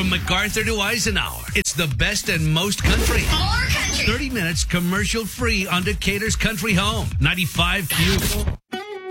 From MacArthur to Eisenhower, it's the best and most country. More country. 30 minutes commercial free on Decatur's Country Home. 95Q.